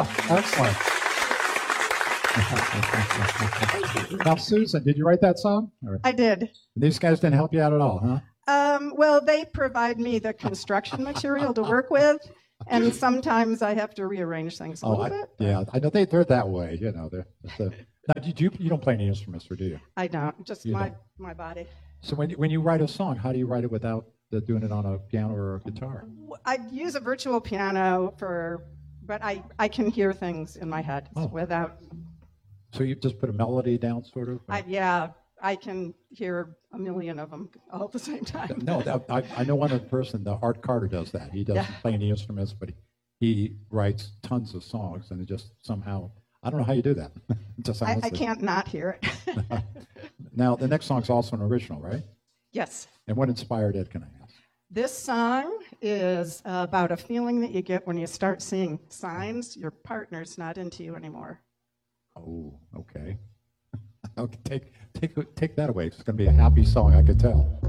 Excellent. Now, Susan, did you write that song? Or I did. these guys didn't help you out at all, huh? Well, they provide me the construction material to work with, and sometimes I have to rearrange things a little bit. Yeah, I know they're that way. You know, now, you don't play any instruments, or do you? I don't, just You my don't. my body. So when you write a song, how do you write it without doing it on a piano or a guitar? I use a virtual piano but I can hear things in my head Oh. without. So you just put a melody down, sort of? I can hear a million of them all at the same time. No, I know one other person, Art Carter, does that. He doesn't play any instruments, but he writes tons of songs, and it just somehow, I don't know how you do that. Just I honestly. can't not hear it. Now, the next song's also an original, right? Yes. And what inspired it, can I ask? This song is about a feeling that you get when you start seeing signs your partner's not into you anymore. Oh, okay. Okay, take that away. It's going to be a happy song, I could tell.